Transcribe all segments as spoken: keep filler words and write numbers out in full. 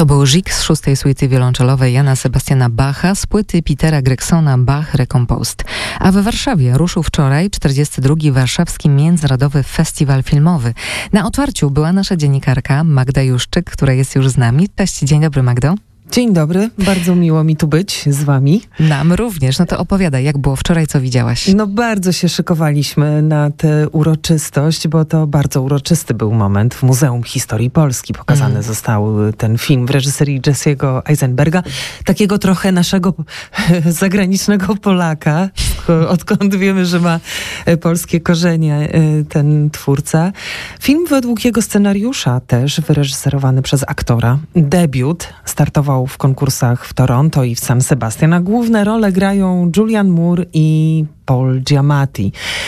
To był Żig z szóstej suity wiolonczelowej Jana Sebastiana Bacha z płyty Petera Gregsona Bach Recomposed. A we Warszawie ruszył wczoraj czterdziesty drugi Warszawski Międzynarodowy Festiwal Filmowy. Na otwarciu była nasza dziennikarka Magda Juszczyk, która jest już z nami. Cześć, dzień dobry, Magdo. Dzień dobry, bardzo miło mi tu być z wami. Nam również. No to opowiadaj, jak było wczoraj, co widziałaś? No bardzo się szykowaliśmy na tę uroczystość, bo to bardzo uroczysty był moment. W Muzeum Historii Polski pokazany mm. został ten film w reżyserii Jesse'ego Eisenberga. Takiego trochę naszego zagranicznego Polaka, odkąd wiemy, że ma polskie korzenie ten twórca. Film według jego scenariusza też wyreżyserowany przez aktora. Debiut startował w konkursach w Toronto i w San Sebastian, a główne role grają Julianne Moore i Paul Giamatti.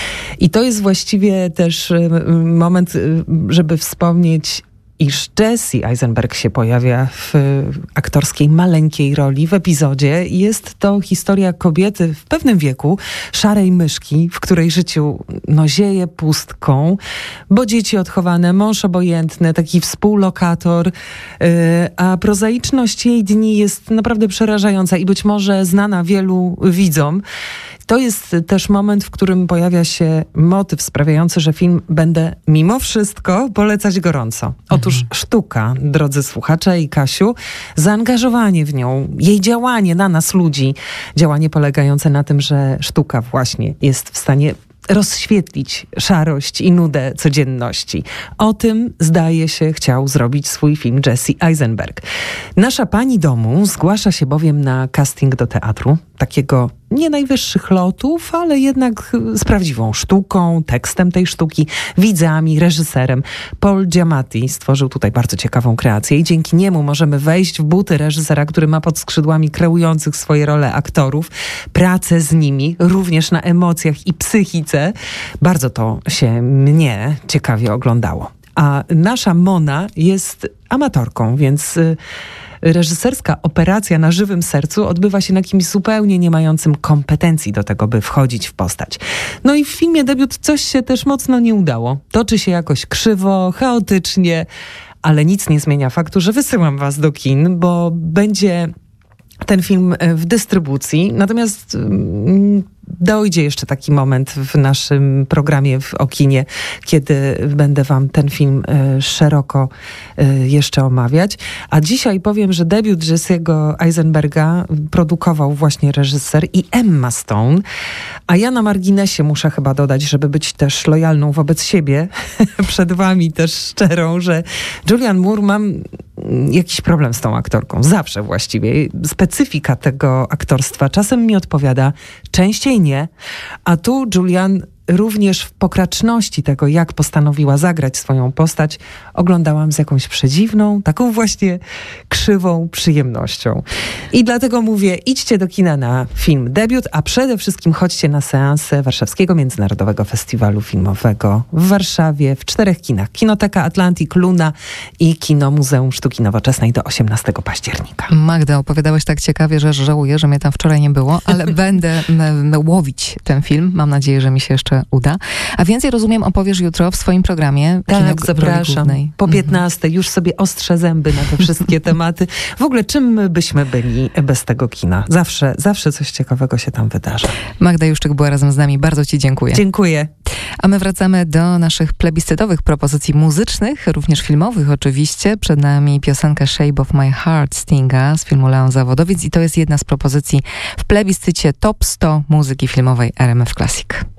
I to jest właściwie też moment, żeby wspomnieć, iż Jesse Eisenberg się pojawia w aktorskiej maleńkiej roli w epizodzie. Jest to historia kobiety w pewnym wieku, szarej myszki, w której życiu no, zieje pustką, bo dzieci odchowane, mąż obojętny, taki współlokator, yy, a prozaiczność jej dni jest naprawdę przerażająca i być może znana wielu widzom. To jest też moment, w którym pojawia się motyw sprawiający, że film będę mimo wszystko polecać gorąco. Otóż mhm. sztuka, drodzy słuchacze i Kasiu, zaangażowanie w nią, jej działanie na nas ludzi, działanie polegające na tym, że sztuka właśnie jest w stanie rozświetlić szarość i nudę codzienności. O tym, zdaje się, chciał zrobić swój film Jesse Eisenberg. Nasza pani domu zgłasza się bowiem na casting do teatru, takiego nie najwyższych lotów, ale jednak z prawdziwą sztuką, tekstem tej sztuki, widzami, reżyserem. Paul Giamatti stworzył tutaj bardzo ciekawą kreację i dzięki niemu możemy wejść w buty reżysera, który ma pod skrzydłami kreujących swoje role aktorów, pracę z nimi, również na emocjach i psychice. Bardzo to się mnie ciekawie oglądało. A nasza Mona jest amatorką, więc reżyserska operacja na żywym sercu odbywa się na kimś zupełnie nie mającym kompetencji do tego, by wchodzić w postać. No i w filmie debiut coś się też mocno nie udało. Toczy się jakoś krzywo, chaotycznie, ale nic nie zmienia faktu, że wysyłam was do kin, bo będzie ten film w dystrybucji. Natomiast mm, dojdzie jeszcze taki moment w naszym programie w o kinie, kiedy będę wam ten film y, szeroko y, jeszcze omawiać. A dzisiaj powiem, że debiut Jesse'ego Eisenberga produkował właśnie reżyser i Emma Stone. A ja na marginesie muszę chyba dodać, żeby być też lojalną wobec siebie, przed wami też szczerą, że Julianne Moore mam jakiś problem z tą aktorką. Zawsze właściwie. Specyfika tego aktorstwa czasem mi odpowiada, częściej nie. A tu Julianne również w pokraczności tego, jak postanowiła zagrać swoją postać, oglądałam z jakąś przedziwną, taką właśnie krzywą przyjemnością. I dlatego mówię, idźcie do kina na film debiut, a przede wszystkim chodźcie na seansę Warszawskiego Międzynarodowego Festiwalu Filmowego w Warszawie w czterech kinach. Kinoteka Atlantik, Luna i Kino Muzeum Sztuki Nowoczesnej do osiemnastego października. Magda, opowiadałeś tak ciekawie, że żałuję, że mnie tam wczoraj nie było, ale będę m- łowić ten film. Mam nadzieję, że mi się jeszcze uda. A więcej, rozumiem, opowiesz jutro w swoim programie. Tak, zapraszam. Po piętnastej już sobie ostrze zęby na te wszystkie tematy. W ogóle czym my byśmy byli bez tego kina? Zawsze, zawsze coś ciekawego się tam wydarza. Magda Juszczyk była razem z nami. Bardzo ci dziękuję. Dziękuję. A my wracamy do naszych plebiscytowych propozycji muzycznych, również filmowych oczywiście. Przed nami piosenka Shape of My Heart Stinga z filmu Leon Zawodowiec i to jest jedna z propozycji w plebiscycie Top sto muzyki filmowej R M F Classic.